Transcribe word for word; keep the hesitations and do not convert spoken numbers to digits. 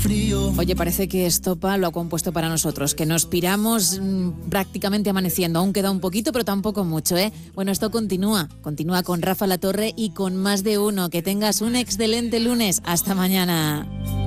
frío. Oye, parece que Estopa lo ha compuesto para nosotros, que nos piramos mmm, prácticamente amaneciendo. Aún queda un poquito, pero tampoco mucho, ¿eh? Bueno, esto continúa. Continúa con Rafa La Torre y con Más de Uno. Que tengas un excelente lunes. Hasta mañana.